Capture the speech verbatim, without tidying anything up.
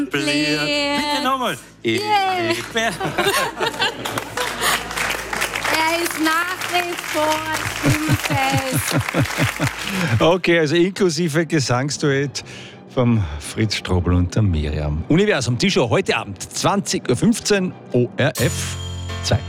Bitte nochmal. Ich Yeah. bin. Er ist nach wie vor stimmfest. Okay, also inklusive Gesangsduett vom Fritz Strobl und der Miriam. Universum, die Show heute Abend, zwanzig Uhr fünfzehn, O R F zwei.